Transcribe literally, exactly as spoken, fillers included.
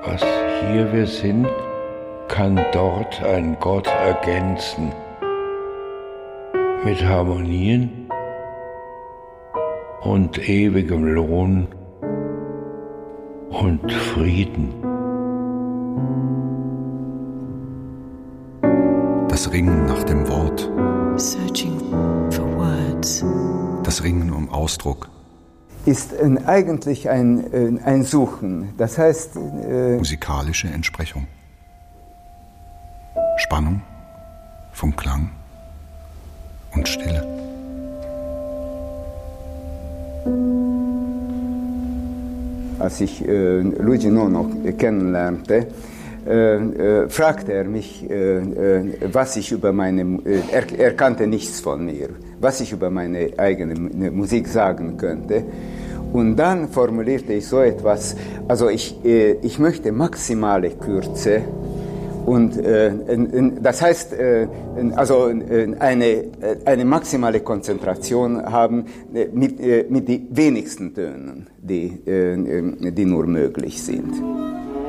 Was hier wir sind, kann dort ein Gott ergänzen. Mit Harmonien und ewigem Lohn und Frieden. Das Ringen nach dem Wort. Searching for words. Das Ringen um Ausdruck. Ist ein, eigentlich ein, ein Suchen. Das heißt... Äh Musikalische Entsprechung. Spannung vom Klang und Stille. Als ich äh, Luigi Nono kennenlernte, äh, äh, fragte er mich, äh, äh, was ich über meine, äh, er, er kannte nichts von mir, was ich über meine eigene Musik sagen könnte. Und dann formulierte ich so etwas, also ich, äh, ich möchte maximale Kürze und äh, das heißt, äh, also eine, eine maximale Konzentration haben mit, äh, mit den wenigsten Tönen, die, äh, die nur möglich sind.